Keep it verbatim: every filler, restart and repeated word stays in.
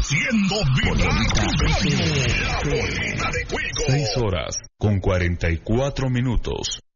haciendo vibrar tu cráneo. La bolita de Quico. Seis horas con cuarenta y cuatro minutos.